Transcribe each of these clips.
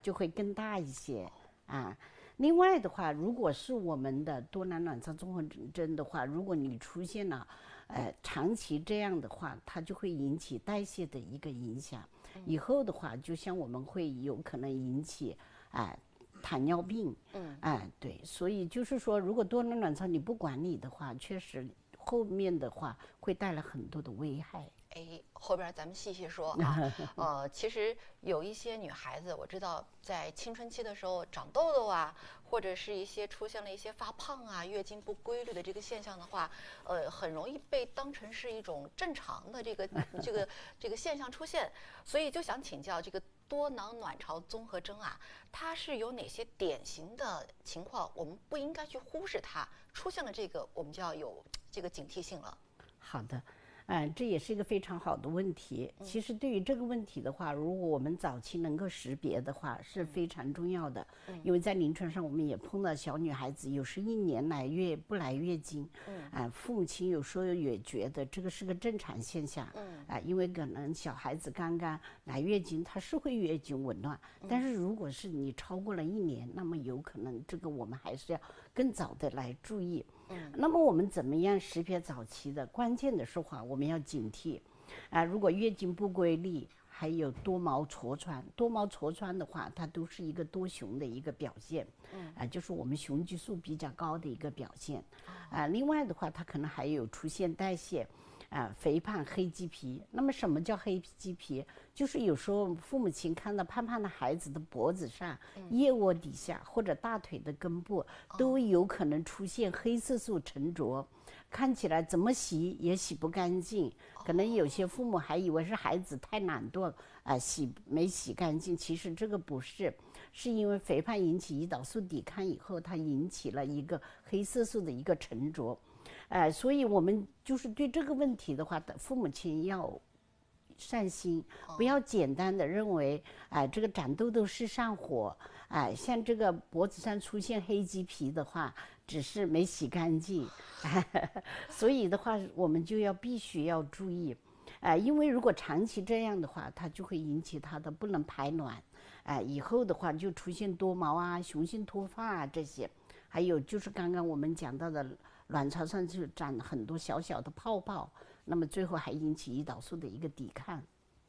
就会更大一些啊。另外的话，如果是我们的多囊卵巢综合征的话，如果你出现了，长期这样的话，它就会引起代谢的一个影响。以后的话，就像我们会有可能引起糖尿病。对，所以就是说，如果多囊卵巢你不管理的话，确实后面的话会带来很多的危害。 后边咱们细细说啊。其实有一些女孩子，我知道在青春期的时候长痘痘啊，或者是一些出现了一些发胖啊、月经不规律的这个现象的话，很容易被当成是一种正常的这个现象出现。所以就想请教这个多囊卵巢综合征啊，它是有哪些典型的情况，我们不应该去忽视它？出现了这个，我们就要有这个警惕性了。 好的。这也是一个非常好的问题。其实对于这个问题的话，如果我们早期能够识别的话，是非常重要的。因为在临床上，我们也碰到小女孩子，有时1年不来月经，父母亲有时候也觉得这个是个正常现象，因为可能小孩子刚刚来月经，她是会月经紊乱，但是如果是你超过了1年，那么有可能这个我们还是要更早的来注意。那么我们怎么样识别早期的？关键的是话，我们要警惕如果月经不规律，还有多毛痤疮。多毛痤疮的话，它都是一个多雄的一个表现，就是我们雄激素比较高的一个表现。另外的话，它可能还有出现代谢。肥胖黑鸡皮。那么什么叫黑鸡皮？就是有时候父母亲看到胖胖的孩子的脖子上、腋窝底下或者大腿的根部都有可能出现黑色素沉着，看起来怎么洗也洗不干净。可能有些父母还以为是孩子太懒惰没洗干净，其实这个不是，是因为肥胖引起胰岛素抵抗以后，它引起了一个黑色素的一个沉着。所以我们就是对这个问题的话，父母亲要善心，不要简单的认为这个长痘痘是上火，像这个脖子上出现黑鸡皮的话，只是没洗干净。所以的话，我们就必须要注意。因为如果长期这样的话，它就会引起它的不能排卵，以后的话就出现多毛雄性脱发这些，还有就是刚刚我们讲到的卵巢上就长很多小小的泡泡，那么最后还引起胰岛素的一个抵抗。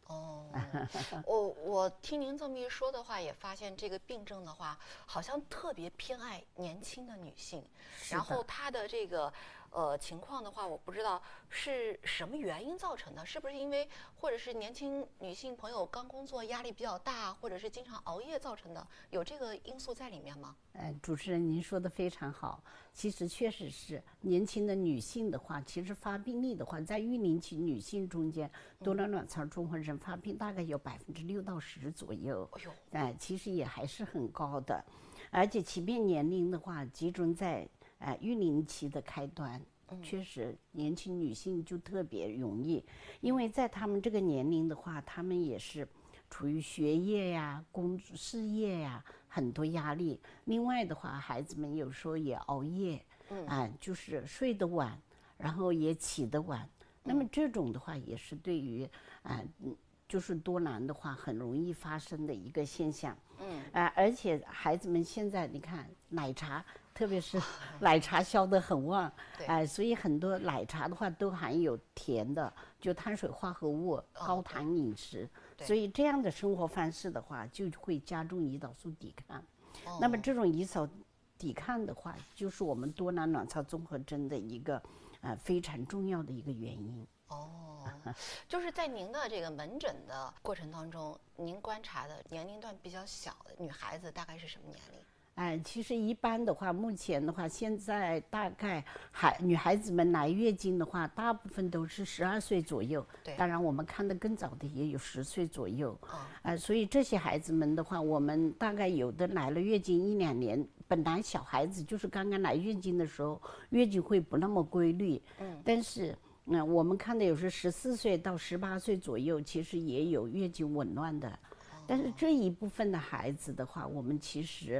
我听您这么一说的话，也发现这个病症的话，好像特别偏爱年轻的女性。然后她的这个情况的话，我不知道是什么原因造成的，是不是因为或者是年轻女性朋友刚工作压力比较大，或者是经常熬夜造成的，有这个因素在里面吗？ 主持人您说的非常好，其实确实是年轻的女性的话，其实发病率的话，在育龄期女性中间，多囊卵巢综合征发病大概有6%到10%左右。其实也还是很高的，而且起病年龄的话，集中在育龄期的开端。确实，年轻女性就特别容易，因为在她们这个年龄的话，她们也是处于学业呀、事业呀很多压力。另外的话，孩子们有时候也熬夜，就是睡得晚，然后也起得晚。那么这种的话，也是对于就是多囊的话，很容易发生的一个现象。而且孩子们现在你看奶茶，特别是奶茶销得很旺，所以很多奶茶的话都含有甜的，就碳水化合物、高糖饮食，所以这样的生活方式的话，就会加重胰岛素抵抗。那么这种胰岛抵抗的话，就是我们多囊卵巢综合征的一个非常重要的一个原因。 就是在您的这个门诊的过程当中，您观察的年龄段比较小的女孩子大概是什么年龄？ 其实一般的话，目前的话，现在大概女孩子们来月经的话，大部分都是12岁左右。当然我们看的更早的也有10岁左右。所以这些孩子们的话，我们大概有的来了月经1、2年，本来小孩子就是刚刚来月经的时候，月经会不那么规律。但是我们看的有时14岁到18岁左右，其实也有月经紊乱的。但是这一部分的孩子的话，我们其实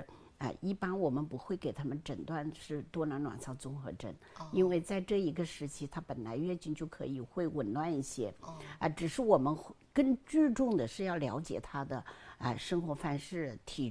一般我们不会给他们诊断是多囊卵巢综合症，因为在这一个时期，她本来月经就可以会紊乱一些，只是我们更注重的是要了解她的生活范式、体